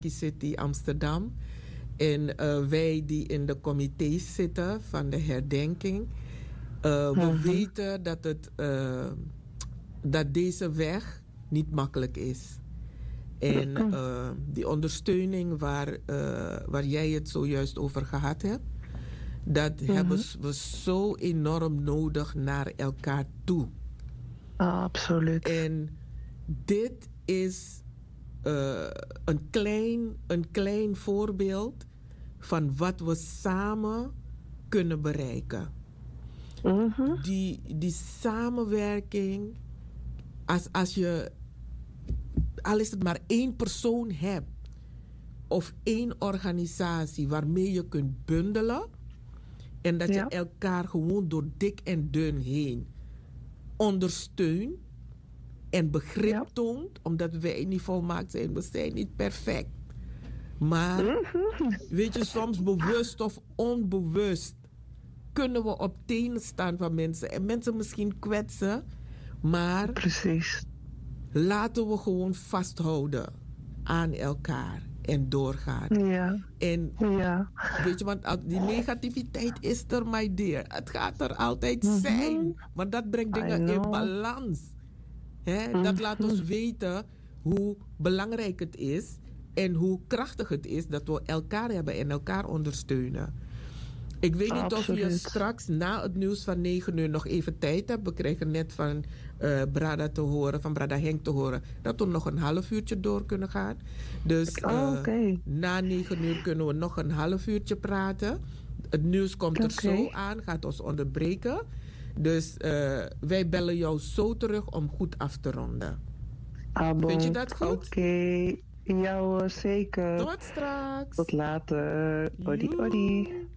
City Amsterdam. En wij die in de comité's zitten van de herdenking, we weten dat deze weg niet makkelijk is. En die ondersteuning waar jij het zojuist over gehad hebt, dat hebben we zo enorm nodig naar elkaar toe. Absoluut. En dit is een klein voorbeeld van wat we samen kunnen bereiken. Die samenwerking, als je, al is het maar één persoon hebt of één organisatie waarmee je kunt bundelen en dat je elkaar gewoon door dik en dun heen ondersteunt en begrip toont, omdat wij niet volmaakt zijn, we zijn niet perfect. Maar weet je, soms bewust of onbewust kunnen we op tenen staan van mensen en mensen misschien kwetsen, maar precies, laten we gewoon vasthouden aan elkaar en doorgaan. Ja. En weet je, want die negativiteit is er, my dear. Het gaat er altijd zijn, maar dat brengt dingen in balans. Hè? Dat laat ons weten hoe belangrijk het is en hoe krachtig het is dat we elkaar hebben en elkaar ondersteunen. Ik weet niet of je straks na het nieuws van 9 uur nog even tijd hebt. We kregen net van Brada te horen, van Brada Henk te horen, dat we nog een half uurtje door kunnen gaan. Dus na 9 uur kunnen we nog een half uurtje praten. Het nieuws komt er zo aan, gaat ons onderbreken. Dus wij bellen jou zo terug om goed af te ronden. Vind je dat goed? Oké. Ja hoor, zeker. Tot straks. Tot later. Odi, odi.